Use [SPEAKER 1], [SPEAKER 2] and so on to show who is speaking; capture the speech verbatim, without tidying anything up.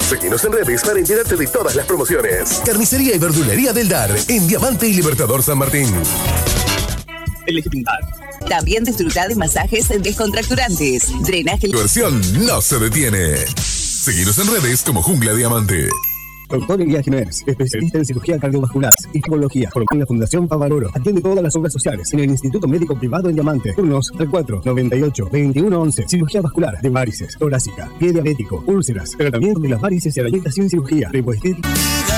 [SPEAKER 1] Seguinos en redes para enterarte de todas las promociones. Carnicería y verdulería del Dar, en Diamante y Libertador San Martín.
[SPEAKER 2] Elegí pintar.
[SPEAKER 3] También disfruta de masajes descontracturantes, drenaje.
[SPEAKER 1] Tu versión no se detiene. Seguinos en redes como Jungla Diamante.
[SPEAKER 4] Doctor Elías Jiménez, especialista en cirugía cardiovascular y psicología, por la Fundación Favaloro. Atiende todas las obras sociales en el Instituto Médico Privado en Diamante. Turnos al cuatro noventa y ocho veintiuno once. Cirugía vascular de varices, torácica, pie diabético, úlceras, tratamiento de las varices y rayeta sin cirugía, lipoestética.